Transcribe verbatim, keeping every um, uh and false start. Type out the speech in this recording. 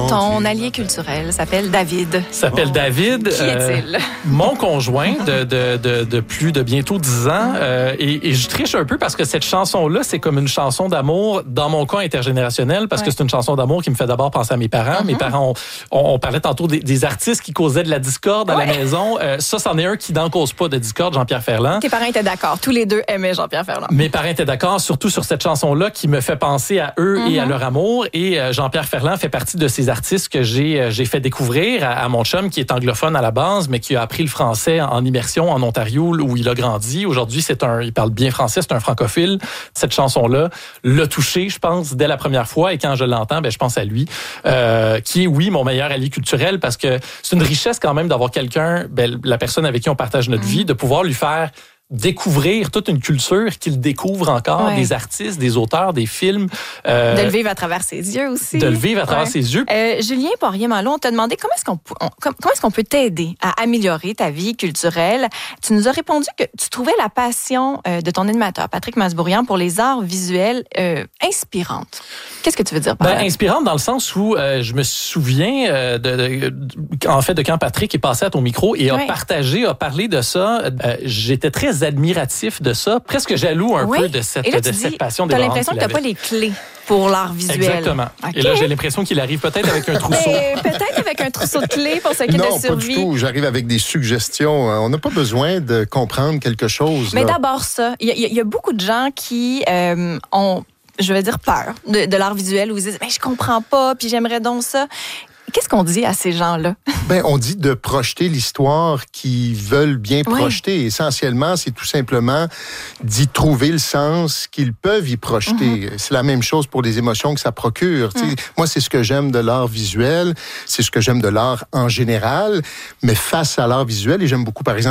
Ton allié culturel s'appelle David. S'appelle oh. David. Qui est-il? Euh, mon conjoint de, de, de, de plus de bientôt dix ans. Euh, et, et je triche un peu parce que cette chanson-là, c'est comme une chanson d'amour, dans mon cas intergénérationnel, parce ouais. que c'est une chanson d'amour qui me fait d'abord penser à mes parents. Mm-hmm. Mes parents, on, on, on parlait tantôt des, des artistes qui causaient de la discorde à ouais. la maison. Euh, ça, c'en est un qui n'en cause pas de discorde, Jean-Pierre Ferland. Tes parents étaient d'accord. Tous les deux aimaient Jean-Pierre Ferland. Mes parents étaient d'accord, surtout sur cette chanson-là qui me fait penser à eux mm-hmm. et à leur amour. Et euh, Jean-Pierre Ferland fait partie de ces artistes que j'ai, euh, j'ai fait découvrir à, à mon chum, qui est anglophone à la base, mais qui a appris le français en immersion en Ontario, où il a grandi. Aujourd'hui, c'est un, il parle bien français, c'est un francophile. Cette chanson-là l'a touché, je pense, dès la première fois. Et quand je l'entends, ben, je pense à lui, euh, qui est, oui, mon meilleur allié culturel, parce que c'est une richesse quand même d'avoir quelqu'un, ben, la personne avec qui on partage notre mmh. vie, de pouvoir lui faire découvrir toute une culture qu'il découvre encore, ouais. des artistes, des auteurs, des films. Euh, de le vivre à travers ses yeux aussi. De le vivre à travers ouais. ses yeux. Euh, Julien Poirier-Malo, on t'a demandé comment est-ce qu'on, on, comment est-ce qu'on peut t'aider à améliorer ta vie culturelle. Tu nous as répondu que tu trouvais la passion euh, de ton animateur, Patrick Masbourian, pour les arts visuels euh, inspirante. Qu'est-ce que tu veux dire par ben, là? Inspirante dans le sens où euh, je me souviens euh, de, de, de, en fait, de quand Patrick est passé à ton micro et ouais. a partagé, a parlé de ça. Euh, j'étais très admiratif de ça, presque jaloux un oui. peu de cette, là, de dis, cette passion des débordante. T'as l'impression que t'as pas les clés pour l'art visuel. Exactement. Okay. Et là, j'ai l'impression qu'il arrive peut-être avec un trousseau. Ben, peut-être avec un trousseau de clés pour ce qui est de survie. Non, pas du tout. J'arrive avec des suggestions. On n'a pas besoin de comprendre quelque chose. Mais là. d'abord ça, il y, y a beaucoup de gens qui euh, ont, je vais dire, peur de, de l'art visuel, où ils disent, mais je comprends pas, puis j'aimerais donc ça. Qu'est-ce qu'on dit à ces gens-là? Ben, on dit de projeter l'histoire qu'ils veulent bien oui. projeter. Essentiellement, c'est tout simplement d'y trouver le sens qu'ils peuvent y projeter. Mm-hmm. C'est la même chose pour les émotions que ça procure. Mm. Moi, c'est ce que j'aime de l'art visuel, c'est ce que j'aime de l'art en général, mais face à l'art visuel, et j'aime beaucoup, par exemple,